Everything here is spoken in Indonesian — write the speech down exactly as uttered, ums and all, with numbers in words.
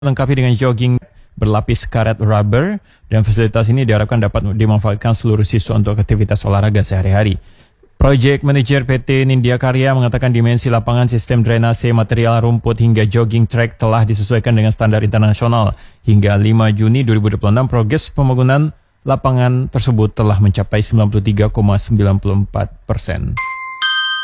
Lengkapi dengan jogging berlapis karet rubber, dan fasilitas ini diharapkan dapat dimanfaatkan seluruh siswa untuk aktivitas olahraga sehari-hari. Project Manager P T Nindya Karya mengatakan dimensi lapangan, sistem drainase, material rumput hingga jogging track telah disesuaikan dengan standar internasional. Hingga lima Juni dua ribu dua puluh enam, progres pembangunan lapangan tersebut telah mencapai sembilan puluh tiga koma sembilan empat persen.